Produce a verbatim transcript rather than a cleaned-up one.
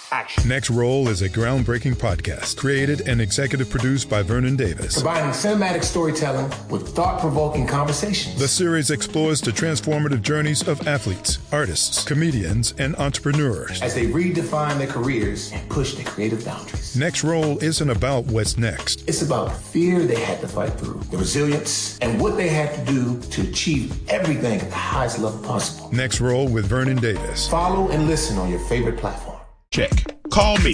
action. Next Roll is a groundbreaking podcast created and executive produced by Vernon Davis. Combining cinematic storytelling with thought-provoking conversations. The series explores the transformative journeys of athletes, artists, comedians, and entrepreneurs as they redefine their careers and push their creative boundaries. Next Roll isn't about what's next. It's about the fear they had to fight through, the resilience, and what they had to do to achieve everything at the highest level possible. Next Roll with Vernon Davis. Follow and listen on your favorite platform. Check. Call me.